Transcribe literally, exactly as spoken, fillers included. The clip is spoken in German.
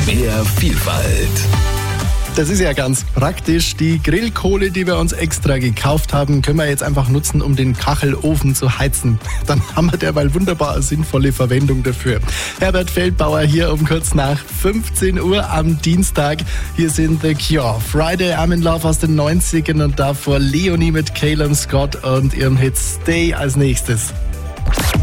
Mehr Vielfalt. Das ist ja ganz praktisch. Die Grillkohle, die wir uns extra gekauft haben, können wir jetzt einfach nutzen, um den Kachelofen zu heizen. Dann haben wir derweil wunderbar eine sinnvolle Verwendung dafür. Herbert Feldbauer hier um kurz nach fünfzehn Uhr am Dienstag. Hier sind The Cure, Friday I'm in Love aus den neunzigern und davor Leonie mit Calum Scott und ihrem Hit Stay als nächstes.